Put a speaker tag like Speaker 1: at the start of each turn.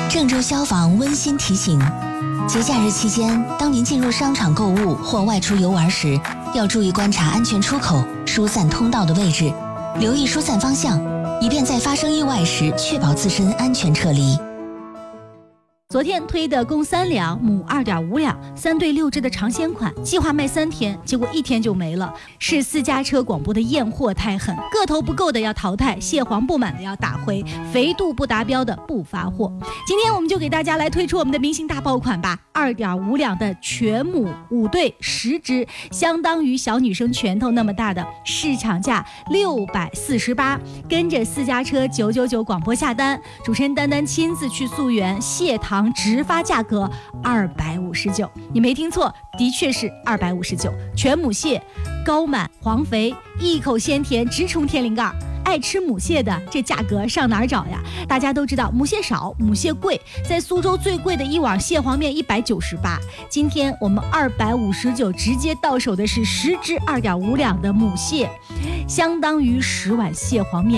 Speaker 1: 郑州消防温馨提醒：节假日期间，当您进入商场购物或外出游玩时，要注意观察安全出口、疏散通道的位置，留意疏散方向，以便在发生意外时确保自身安全撤离。
Speaker 2: 昨天推的公3两母2.5两3对6只的尝鲜款，计划卖3天，结果1天就没了。是私家车广播的验货太狠，个头不够的要淘汰，蟹黄不满的要打回，肥度不达标的不发货。今天我们就给大家来推出我们的明星大爆款吧，2.5两的全母5对10只，相当于小女生拳头那么大的，市场价648，跟着私家车999广播下单，主持人丹丹亲自去溯源，蟹糖直发价格259，你没听错，的确是259。全母蟹，高满黄肥，一口鲜甜，直冲天灵盖。爱吃母蟹的，这价格上哪儿找呀？大家都知道母蟹少，母蟹贵，在苏州最贵的一碗蟹黄面198，今天我们259直接到手的是10只2.5两的母蟹，相当于10碗蟹黄面。